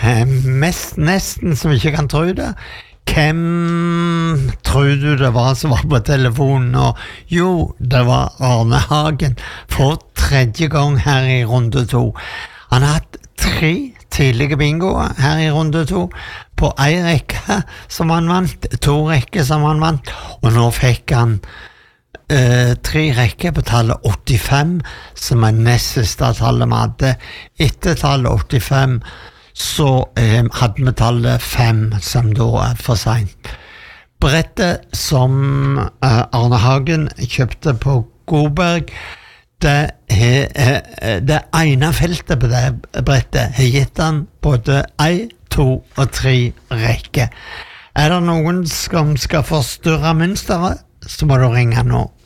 nesten som ikke kan tro det. Hvem tror du det var som var på telefonen? Og jo, det var Arne Hagen for tredje gang her i runde 2. Han har hatt 3 tidlige bingoer her i runde 2 på en rekke som han vant, 2 rekker som han vant, og nå fikk han 3 rekker på tallet 85, som er nest siste tallet vi hadde. Etter tallet 85 så hadde vi tallet 5, som da er for sent. Brettet som Arne Hagen kjøpte på Godberg, det ene feltet på det brettet har gitt han både 1, 2 og 3 rekker. Er det noen som skal forstyrre mønsteret, så må du ringe nå.